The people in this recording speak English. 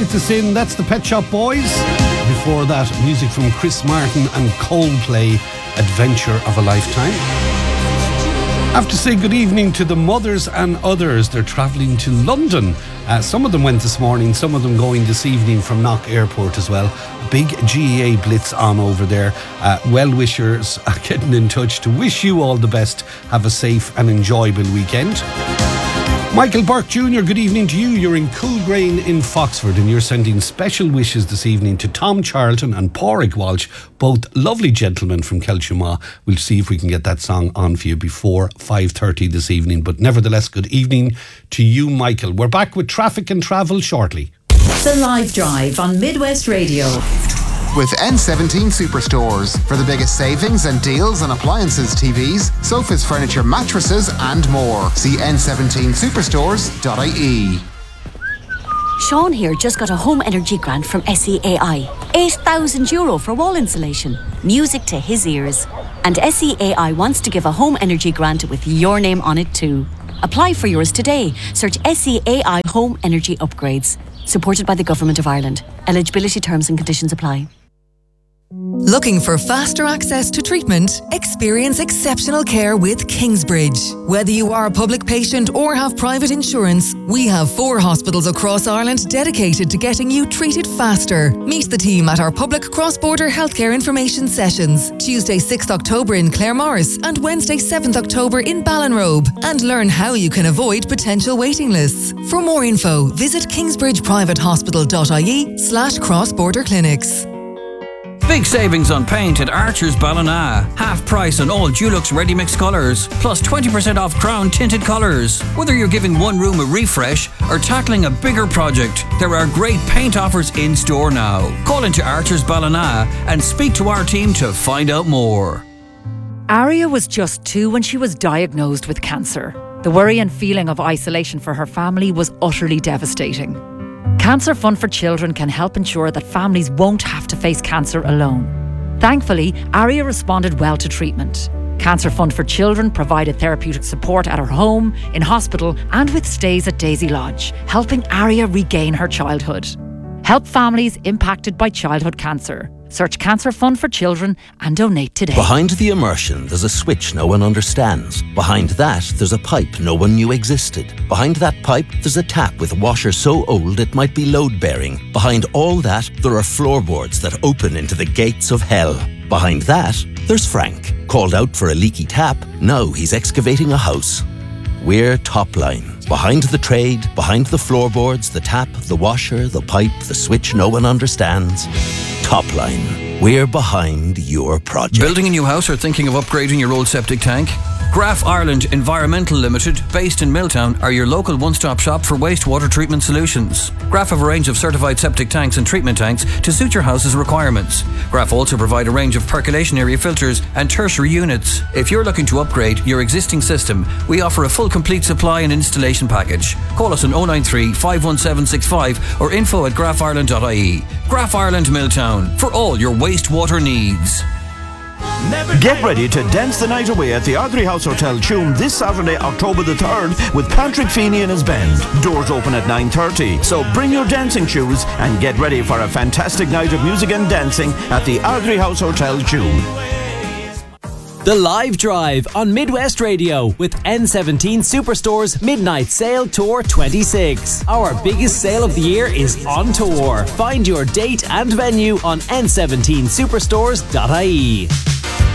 gets us in. That's the Pet Shop Boys. Before that, music from Chris Martin and Coldplay, Adventure of a Lifetime. I have to say good evening to the mothers and others. They're travelling to London. Some of them went this morning, some of them going this evening from Knock Airport as well. Big GEA blitz on over there. Well-wishers are getting in touch to wish you all the best. Have a safe and enjoyable weekend. Michael Burke Jr., good evening to you. You're in Coolgrain in Foxford and you're sending special wishes this evening to Tom Charlton and Pádraig Walsh, both lovely gentlemen from Kelchuma. We'll see if we can get that song on for you before 5:30 this evening. But nevertheless, good evening to you, Michael. We're back with traffic and travel shortly. The Live Drive on Midwest Radio. With N17 Superstores for the biggest savings and deals on appliances, TVs, sofas, furniture, mattresses and more. See n17superstores.ie. Sean here just got a home energy grant from SEAI. €8,000 for wall insulation. Music to his ears. And SEAI wants to give a home energy grant with your name on it too. Apply for yours today. Search SEAI Home Energy Upgrades. Supported by the Government of Ireland. Eligibility terms and conditions apply. Looking for faster access to treatment? Experience exceptional care with Kingsbridge. Whether you are a public patient or have private insurance, we have 4 hospitals across Ireland dedicated to getting you treated faster. Meet the team at our public cross-border healthcare information sessions, Tuesday 6th October in Claremorris and Wednesday 7th October in Ballinrobe, and learn how you can avoid potential waiting lists. For more info, visit kingsbridgeprivatehospital.ie/cross-border clinics. Big savings on paint at Archer's Ballina. Half price on all Dulux Ready Mix colours, plus 20% off Crown tinted colours. Whether you're giving one room a refresh or tackling a bigger project, there are great paint offers in store now. Call into Archer's Ballina and speak to our team to find out more. Aria was just 2 when she was diagnosed with cancer. The worry and feeling of isolation for her family was utterly devastating. Cancer Fund for Children can help ensure that families won't have to face cancer alone. Thankfully, Aria responded well to treatment. Cancer Fund for Children provided therapeutic support at her home, in hospital and with stays at Daisy Lodge, helping Aria regain her childhood. Help families impacted by childhood cancer. Search Cancer Fund for Children and donate today. Behind the immersion, there's a switch no one understands. Behind that, there's a pipe no one knew existed. Behind that pipe, there's a tap with a washer so old it might be load-bearing. Behind all that, there are floorboards that open into the gates of hell. Behind that, there's Frank. Called out for a leaky tap, now he's excavating a house. We're Topline. Behind the trade, behind the floorboards, the tap, the washer, the pipe, the switch no one understands. Topline. We're behind your project. Building a new house or thinking of upgrading your old septic tank? Graf Ireland Environmental Limited, based in Milltown, are your local one-stop shop for wastewater treatment solutions. Graf have a range of certified septic tanks and treatment tanks to suit your house's requirements. Graf also provide a range of percolation area filters and tertiary units. If you're looking to upgrade your existing system, we offer a full complete supply and installation package. Call us on 093 51765 or info@grafireland.ie. Graf Ireland Milltown, for all your wastewater needs. Get ready to dance the night away at the Ardrey House Hotel Tuam this Saturday, October the 3rd, with Patrick Feeney and his band. Doors open at 9:30, so bring your dancing shoes and get ready for a fantastic night of music and dancing at the Ardrey House Hotel Tuam. The Live Drive on Midwest Radio with N17 Superstore's Midnight Sale Tour 26. Our biggest sale of the year is on tour. Find your date and venue on n17superstores.ie.